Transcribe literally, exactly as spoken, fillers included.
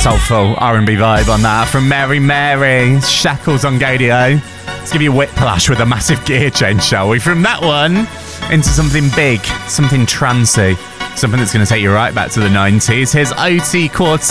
soulful R and B vibe on that from Mary Mary, Shackles on Gadio. Let's give you Whiplash with a massive gear change, shall we? From that one into something big, something trancy, something that's going to take you right back to the nineties. Here's O T Quartet